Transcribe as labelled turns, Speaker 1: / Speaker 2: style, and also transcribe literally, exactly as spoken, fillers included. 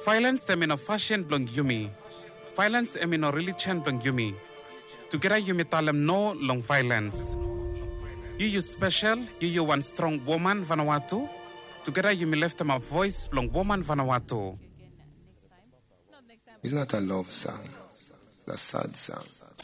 Speaker 1: Violence em no fashion blong yumi. Violence em no religion blong yumi. Together yumi talem no long violence. You you special, you you one strong woman Vanuatu. Together yumi left them a voice blong woman Vanuatu.
Speaker 2: It's not a love song, it's a sad song.